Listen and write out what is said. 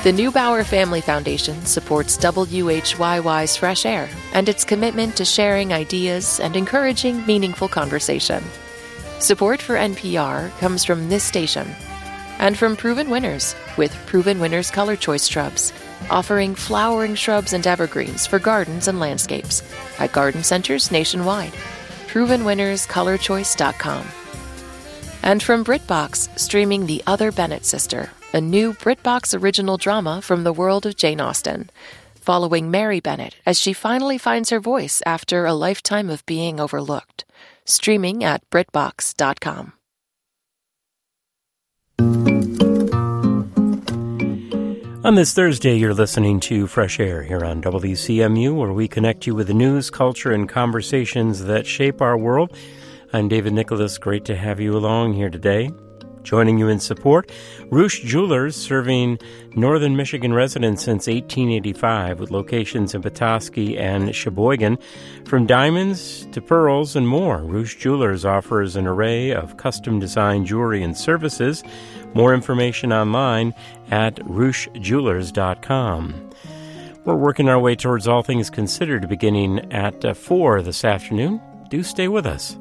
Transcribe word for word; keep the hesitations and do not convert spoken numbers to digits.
The Neubauer Family Foundation supports W H Y Y's Fresh Air and its commitment to sharing ideas and encouraging meaningful conversation. Support for N P R comes from this station and from Proven Winners with Proven Winners Color Choice Shrubs, offering flowering shrubs and evergreens for gardens and landscapes at garden centers nationwide. proven winners color choice dot com. And from BritBox, streaming The Other Bennett Sister, a new BritBox original drama from the world of Jane Austen, following Mary Bennett as she finally finds her voice after a lifetime of being overlooked. Streaming at brit box dot com. On this Thursday, you're listening to Fresh Air here on W C M U, where we connect you with the news, culture, and conversations that shape our world. I'm David Nicholas. Great to have you along here today. Joining you in support, Roosh Jewelers, serving northern Michigan residents since eighteen eighty-five with locations in Petoskey and Sheboygan. From diamonds to pearls and more, Roosh Jewelers offers an array of custom-designed jewelry and services. More information online at roosh jewelers dot com. We're working our way towards All Things Considered beginning at uh, four this afternoon. Do stay with us.